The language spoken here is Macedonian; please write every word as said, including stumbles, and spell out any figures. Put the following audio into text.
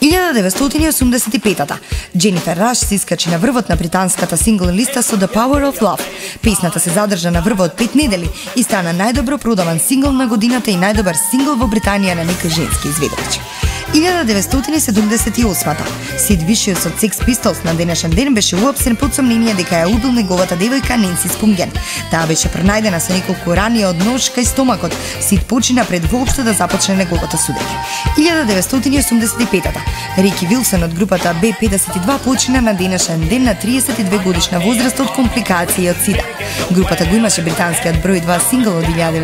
илјада деветстотини и осумдесет и петата. Дженифер Раш се искачи на врвот на британската сингл листа со The Power of Love. Песната се задржа на врвот пет недели и стана најдобро продаван сингл на годината и најдобар сингл во Британија на некој женски изведувач. илјада деветстотини и седумдесет и осмата. Сид Вишиус од Sex Pistols на денешен ден беше уапсен под сомнение дека ја убил неговата девојка Ненси Спунген. Таа беше пронајдена со неколку рани од нож кај стомакот. Сид почина пред воопшто да започне неговото судење. илјада деветстотини и осумдесет и петата. Рики Вилсон од групата Б педесет и два почина на денешен ден на триесет и две годишна возраст од компликации од сида. Групата го имаше британскиот број два сингл од илјада